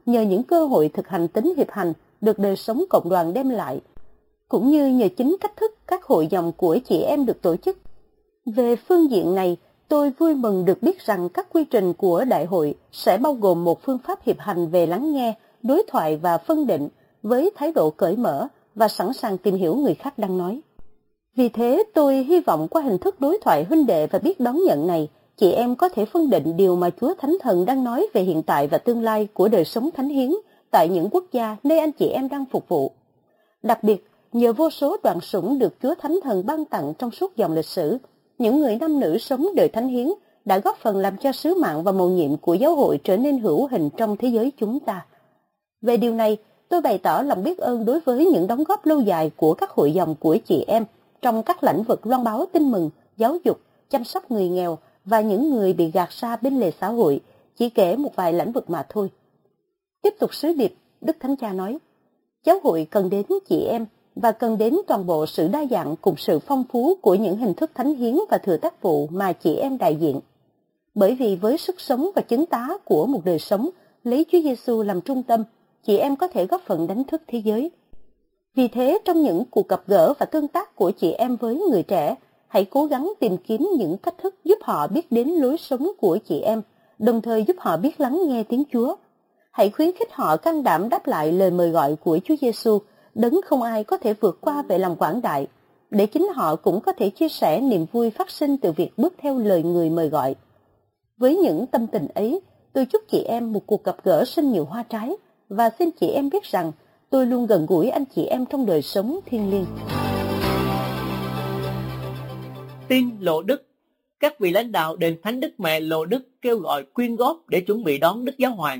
nhờ những cơ hội thực hành tính hiệp hành được đời sống cộng đoàn đem lại, cũng như nhờ chính cách thức các hội dòng của chị em được tổ chức. Về phương diện này, tôi vui mừng được biết rằng các quy trình của đại hội sẽ bao gồm một phương pháp hiệp hành về lắng nghe, đối thoại và phân định với thái độ cởi mở và sẵn sàng tìm hiểu người khác đang nói. Vì thế, tôi hy vọng qua hình thức đối thoại huynh đệ và biết đón nhận này, chị em có thể phân định điều mà Chúa Thánh Thần đang nói về hiện tại và tương lai của đời sống thánh hiến tại những quốc gia nơi anh chị em đang phục vụ. Đặc biệt, nhờ vô số đoạn sủng được Chúa Thánh Thần ban tặng trong suốt dòng lịch sử, những người nam nữ sống đời thánh hiến đã góp phần làm cho sứ mạng và mầu nhiệm của giáo hội trở nên hữu hình trong thế giới chúng ta. Về điều này, tôi bày tỏ lòng biết ơn đối với những đóng góp lâu dài của các hội dòng của chị em trong các lĩnh vực loan báo tin mừng, giáo dục, chăm sóc người nghèo và những người bị gạt ra bên lề xã hội, chỉ kể một vài lĩnh vực mà thôi. Tiếp tục sứ điệp, Đức Thánh Cha nói, giáo hội cần đến chị em và cần đến toàn bộ sự đa dạng cùng sự phong phú của những hình thức thánh hiến và thừa tác vụ mà chị em đại diện. Bởi vì với sức sống và chứng tá của một đời sống lấy Chúa Giêsu làm trung tâm, chị em có thể góp phần đánh thức thế giới. Vì thế, trong những cuộc gặp gỡ và tương tác của chị em với người trẻ, hãy cố gắng tìm kiếm những cách thức giúp họ biết đến lối sống của chị em, đồng thời giúp họ biết lắng nghe tiếng Chúa. Hãy khuyến khích họ can đảm đáp lại lời mời gọi của Chúa Giêsu, đấng không ai có thể vượt qua về lòng quảng đại, để chính họ cũng có thể chia sẻ niềm vui phát sinh từ việc bước theo lời người mời gọi. Với những tâm tình ấy, tôi chúc chị em một cuộc gặp gỡ sinh nhiều hoa trái, và xin chị em biết rằng tôi luôn gần gũi anh chị em trong đời sống thiêng liêng. Tin Lộ Đức. Các vị lãnh đạo đền Thánh Đức Mẹ Lộ Đức kêu gọi quyên góp để chuẩn bị đón Đức Giáo Hoàng.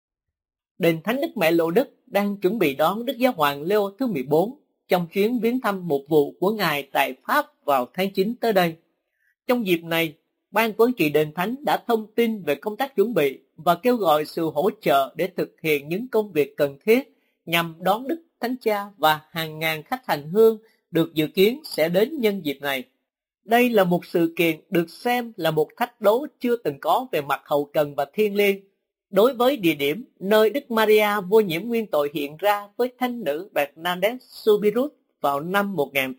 Đền Thánh Đức Mẹ Lộ Đức đang chuẩn bị đón Đức Giáo Hoàng Leo thứ 14 trong chuyến viếng thăm mục vụ của Ngài tại Pháp vào tháng 9 tới đây. Trong dịp này, Ban Quản trị Đền Thánh đã thông tin về công tác chuẩn bị và kêu gọi sự hỗ trợ để thực hiện những công việc cần thiết nhằm đón Đức Thánh Cha và hàng ngàn khách hành hương được dự kiến sẽ đến nhân dịp này. Đây là một sự kiện được xem là một thách đố chưa từng có về mặt hậu cần và thiêng liêng. Đối với địa điểm nơi Đức Maria vô nhiễm nguyên tội hiện ra với thánh nữ Bernadette Soubirous vào năm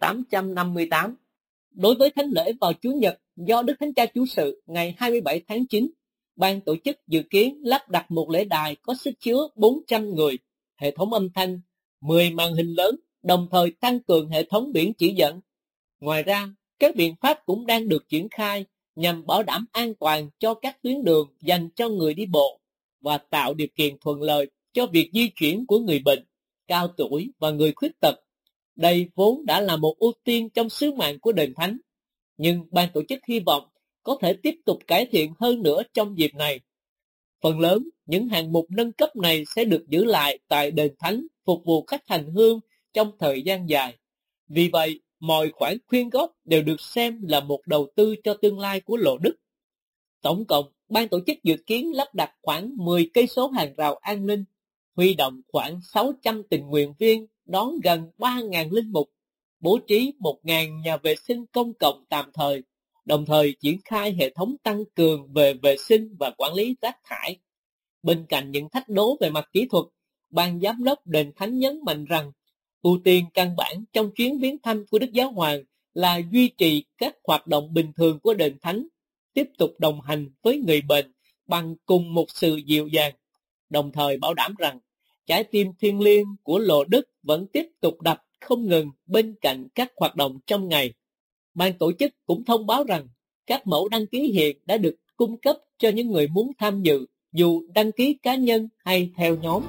1858. Đối với thánh lễ vào Chủ nhật do Đức Thánh Cha chủ sự ngày 27 tháng 9, ban tổ chức dự kiến lắp đặt một lễ đài có sức chứa 400 người, hệ thống âm thanh, 10 màn hình lớn, đồng thời tăng cường hệ thống biển chỉ dẫn. Ngoài ra, các biện pháp cũng đang được triển khai nhằm bảo đảm an toàn cho các tuyến đường dành cho người đi bộ và tạo điều kiện thuận lợi cho việc di chuyển của người bệnh, cao tuổi và người khuyết tật. Đây vốn đã là một ưu tiên trong sứ mạng của Đền Thánh, nhưng ban tổ chức hy vọng có thể tiếp tục cải thiện hơn nữa trong dịp này. Phần lớn, những hạng mục nâng cấp này sẽ được giữ lại tại Đền Thánh phục vụ khách hành hương trong thời gian dài. Vì vậy, mọi khoản quyên góp đều được xem là một đầu tư cho tương lai của Lộ Đức. Tổng cộng, ban tổ chức dự kiến lắp đặt khoảng 10 cây số hàng rào an ninh, huy động khoảng 600 tình nguyện viên, đón gần 3.000 linh mục, bố trí 1.000 nhà vệ sinh công cộng tạm thời, đồng thời triển khai hệ thống tăng cường về vệ sinh và quản lý rác thải. Bên cạnh những thách đố về mặt kỹ thuật, ban giám đốc Đền Thánh nhấn mạnh rằng ưu tiên căn bản trong chuyến viếng thăm của Đức Giáo Hoàng là duy trì các hoạt động bình thường của Đền Thánh, tiếp tục đồng hành với người bệnh bằng cùng một sự dịu dàng, đồng thời bảo đảm rằng trái tim thiêng liêng của Lộ Đức vẫn tiếp tục đập không ngừng bên cạnh các hoạt động trong ngày. Ban tổ chức cũng thông báo rằng các mẫu đăng ký hiện đã được cung cấp cho những người muốn tham dự, dù đăng ký cá nhân hay theo nhóm.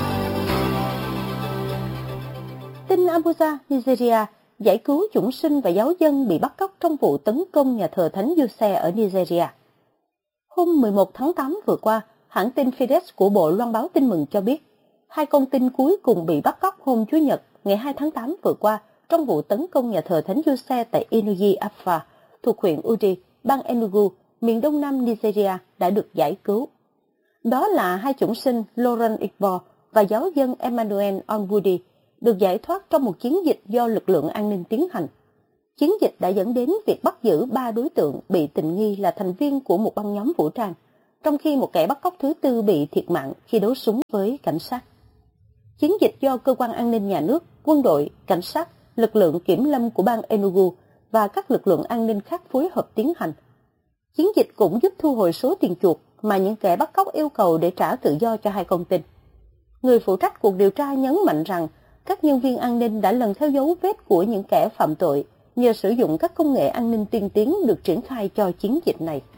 Tin Abuja, Nigeria, giải cứu chủng sinh và giáo dân bị bắt cóc trong vụ tấn công nhà thờ Thánh Giuse ở Nigeria. Hôm 11 tháng 8 vừa qua, hãng tin Fides của Bộ Loan báo Tin mừng cho biết, 2 con tin cuối cùng bị bắt cóc hôm Chủ nhật ngày 2 tháng 8 vừa qua trong vụ tấn công nhà thờ Thánh Giuse tại Inuyi Afa, thuộc huyện Udi, bang Enugu, miền đông nam Nigeria đã được giải cứu. Đó là 2 chủng sinh Lauren Igbo và giáo dân Emmanuel Onwudi, được giải thoát trong một chiến dịch do lực lượng an ninh tiến hành. Chiến dịch đã dẫn đến việc bắt giữ 3 đối tượng bị tình nghi là thành viên của một băng nhóm vũ trang, trong khi một kẻ bắt cóc thứ tư bị thiệt mạng khi đấu súng với cảnh sát. Chiến dịch do cơ quan an ninh nhà nước, quân đội, cảnh sát, lực lượng kiểm lâm của bang Enugu và các lực lượng an ninh khác phối hợp tiến hành. Chiến dịch cũng giúp thu hồi số tiền chuộc mà những kẻ bắt cóc yêu cầu để trả tự do cho hai con tin. Người phụ trách cuộc điều tra nhấn mạnh rằng các nhân viên an ninh đã lần theo dấu vết của những kẻ phạm tội nhờ sử dụng các công nghệ an ninh tiên tiến được triển khai cho chiến dịch này.